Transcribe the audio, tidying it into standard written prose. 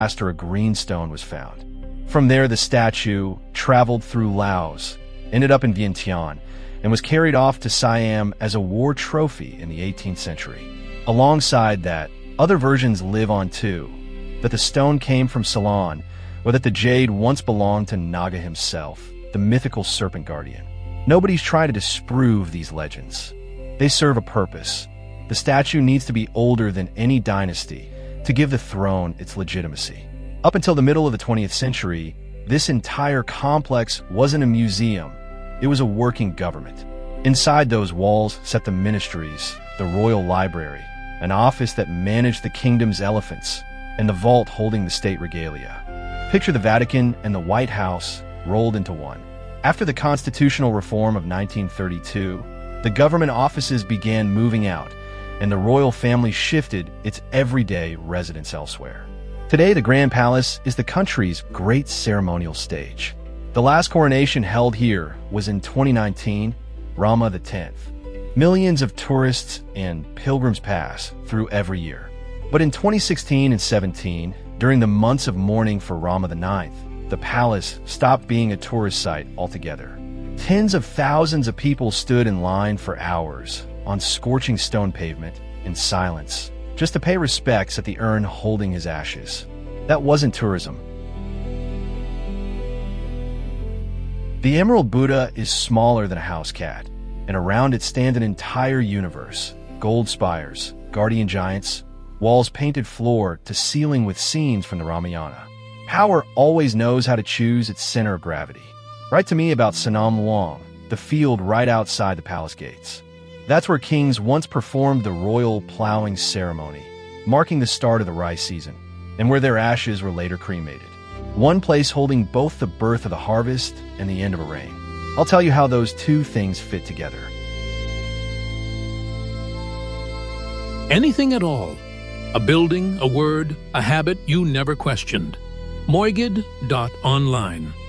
after a green stone was found. From there, the statue traveled through Laos, ended up in Vientiane, and was carried off to Siam as a war trophy in the 18th century. Alongside that, other versions live on too, that the stone came from Ceylon, or that the jade once belonged to Naga himself, the mythical serpent guardian. Nobody's tried to disprove these legends. They serve a purpose. The statue needs to be older than any dynasty to give the throne its legitimacy. Up until the middle of the 20th century, this entire complex wasn't a museum. It was a working government. Inside those walls sat the ministries, the royal library, an office that managed the kingdom's elephants, and the vault holding the state regalia. Picture the Vatican and the White House rolled into one. After the constitutional reform of 1932, the government offices began moving out, and the royal family shifted its everyday residence elsewhere. Today, the Grand Palace is the country's great ceremonial stage. The last coronation held here was in 2019, Rama X. Millions of tourists and pilgrims pass through every year. But in 2016 and 17, during the months of mourning for Rama IX, the palace stopped being a tourist site altogether. Tens of thousands of people stood in line for hours on scorching stone pavement in silence, just to pay respects at the urn holding his ashes. That wasn't tourism. The Emerald Buddha is smaller than a house cat, and around it stand an entire universe. Gold spires, guardian giants, walls painted floor to ceiling with scenes from the Ramayana. Power always knows how to choose its center of gravity. Write to me about Sanam Luang, the field right outside the palace gates. That's where kings once performed the royal plowing ceremony, marking the start of the rice season, and where their ashes were later cremated. One place holding both the birth of the harvest and the end of a reign. I'll tell you how those two things fit together. Anything at all. A building, a word, a habit you never questioned. Moigid.online